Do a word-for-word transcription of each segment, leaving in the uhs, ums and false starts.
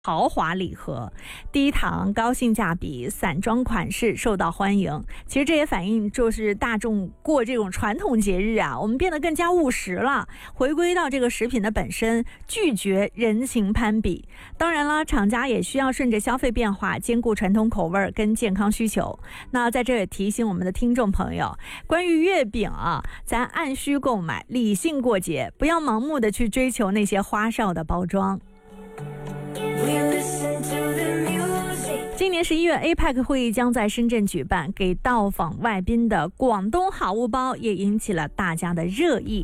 豪华礼盒，低糖、高性价比、散装款式受到欢迎。其实这也反映就是大众过这种传统节日啊，我们变得更加务实了，回归到这个食品的本身，拒绝人情攀比。当然了，厂家也需要顺着消费变化，兼顾传统口味跟健康需求。那在这也提醒我们的听众朋友，关于月饼啊，咱按需购买，理性过节，不要盲目的去追求那些花哨的包装。今年十一月 A P E C 会议将在深圳举办，给到访外宾的广东好物包也引起了大家的热议。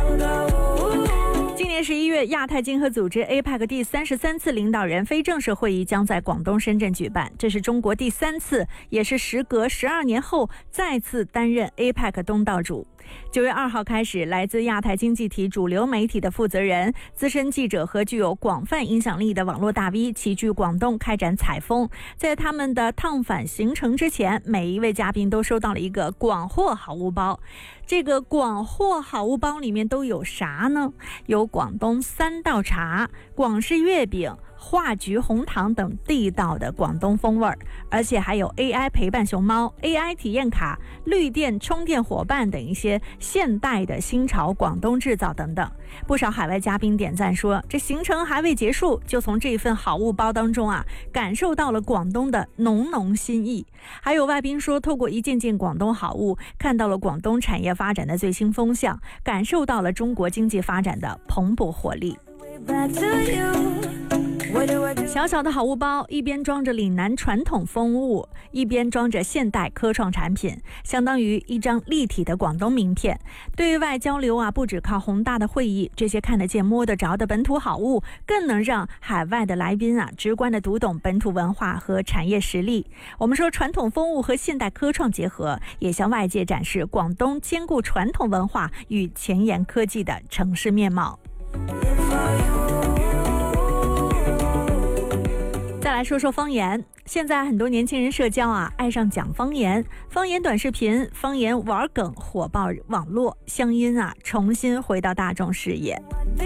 今年十一月，亚太经合组织 A P E C 第三十三次领导人非正式会议将在广东深圳举办，这是中国第三次，也是时隔十二年后再次担任 A P E C 东道主。九月二号开始，来自亚太经济体主流媒体的负责人、资深记者和具有广泛影响力的网络大 V 齐聚广东开展采风。在他们的趟返行程之前，每一位嘉宾都收到了一个广货好物包。这个广货好物包里面都有啥呢？有广东三道茶、广式月饼、化菊红糖等地道的广东风味，而且还有 A I 陪伴熊猫、A I 体验卡、绿电充电伙伴等一些现代的新潮广东制造等等。不少海外嘉宾点赞说，这行程还未结束，就从这份好物包当中啊，感受到了广东的浓浓心意。还有外宾说，透过一件件广东好物，看到了广东产业发展的最新风向，感受到了中国经济发展的蓬勃活力。小小的好物包，一边装着岭南传统风物，一边装着现代科创产品，相当于一张立体的广东名片。对外交流啊，不只靠宏大的会议，这些看得见摸得着的本土好物，更能让海外的来宾啊直观地读懂本土文化和产业实力。我们说传统风物和现代科创结合，也向外界展示广东兼顾传统文化与前沿科技的城市面貌。再来说说方言，现在很多年轻人社交啊，爱上讲方言，方言短视频、方言玩梗火爆网络，乡音啊重新回到大众视野。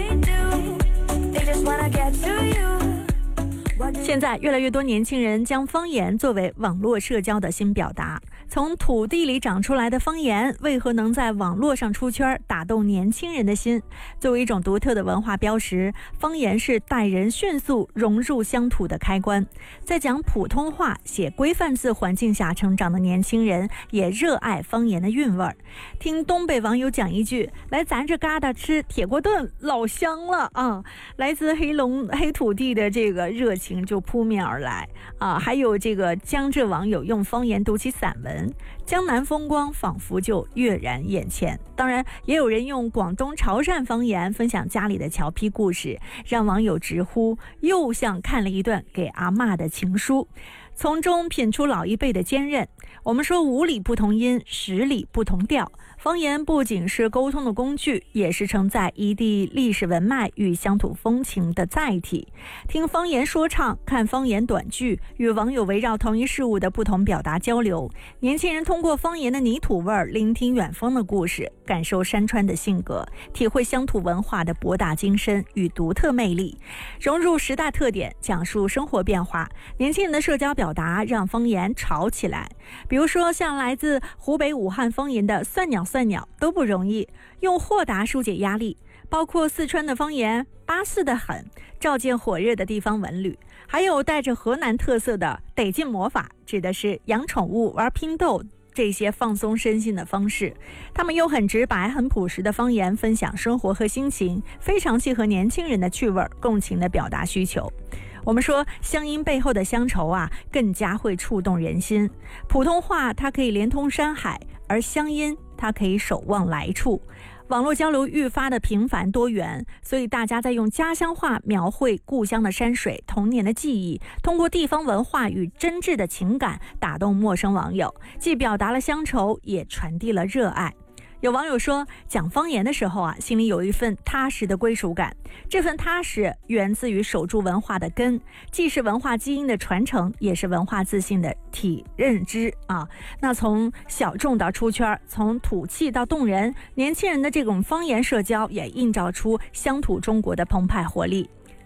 现在越来越多年轻人将方言作为网络社交的新表达。从土地里长出来的方言，为何能在网络上出圈，打动年轻人的心？作为一种独特的文化标识，方言是带人迅速融入乡土的开关。在讲普通话、写规范字环境下成长的年轻人，也热爱方言的韵味儿。听东北网友讲一句，来咱这旮瘩吃铁锅炖老香了啊！来自黑龙黑土地的这个热情就扑面而来啊！还有这个江浙网友用方言读起散文，江南风光仿佛就跃然眼前。当然也有人用广东潮汕方言分享家里的俏皮故事，让网友直呼又像看了一段给阿嬷的情书，从中品出老一辈的坚韧。我们说五里不同音，十里不同调，方言不仅是沟通的工具，也是承载一地历史文脉与乡土风情的载体。听方言说唱，看方言短剧，与网友围绕同一事物的不同表达交流。年轻人通过方言的泥土味儿，聆听远方的故事，感受山川的性格，体会乡土文化的博大精深与独特魅力，融入时代特点，讲述生活变化。年轻人的社交表达让方言潮起来。比如说像来自湖北武汉方言的算鸟算鸟都不容易，用豁达疏解压力。包括四川的方言巴适的很，照见火热的地方文旅。还有带着河南特色的得劲魔法，指的是养宠物、玩拼豆这些放松身心的方式。他们用很直白很朴实的方言分享生活和心情，非常契合年轻人的趣味共情的表达需求。我们说乡音背后的乡愁啊，更加会触动人心。普通话它可以连通山海，而乡音它可以守望来处。网络交流愈发的频繁多元，所以大家在用家乡话描绘故乡的山水、童年的记忆，通过地方文化与真挚的情感打动陌生网友，既表达了乡愁，也传递了热爱。有网友说，讲方言的时候啊，心里有一份踏实的归属感。这份踏实源自于守住文化的根，既是文化基因的传承，也是文化自信的体认知啊。那从小众到出圈，从土气到动人，年轻人的这种方言社交也映照出乡土中国的澎湃活力。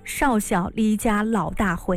少小离家老大回。